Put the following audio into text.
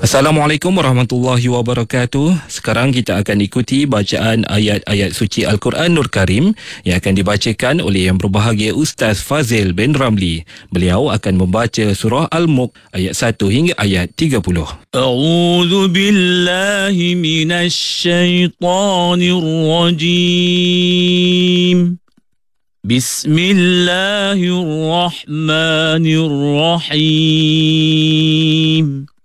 Assalamualaikum warahmatullahi wabarakatuh. Sekarang kita akan ikuti bacaan ayat-ayat suci Al-Quran Nur Karim yang akan dibacakan oleh Yang Berbahagia Ustaz Fazil bin Ramli. Beliau akan membaca surah Al-Mulk ayat 1 hingga ayat 30. A'udzu billahi minasy syaithanir rajim. Bismillahirrahmanirrahim.